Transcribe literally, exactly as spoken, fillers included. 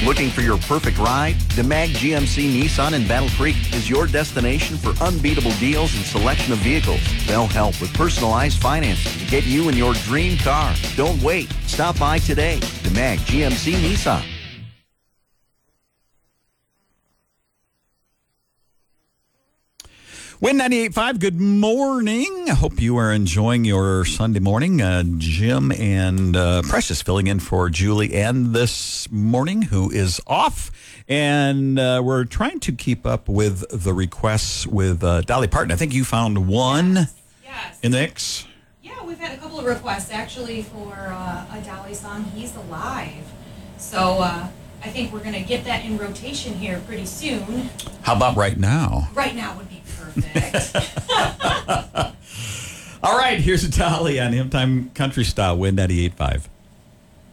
Looking for your perfect ride? DeMag G M C Nissan in Battle Creek is your destination for unbeatable deals and selection of vehicles. They'll help with personalized financing to get you in your dream car. Don't wait. Stop by today. DeMag G M C Nissan. Win ninety-eight point five, good morning. I hope you are enjoying your Sunday morning. Uh, Jim and uh, Precious filling in for Julie Ann this morning, who is off. And uh, we're trying to keep up with the requests with uh, Dolly Parton. I think you found one yes, yes. in the mix. Yeah, we've had a couple of requests, actually, for uh, a Dolly song, He's Alive. So uh, I think we're going to get that in rotation here pretty soon. How about right now? Right now would be perfect. All right, here's a Dolly on Hymn Time Country Style, Win ninety-eight point five.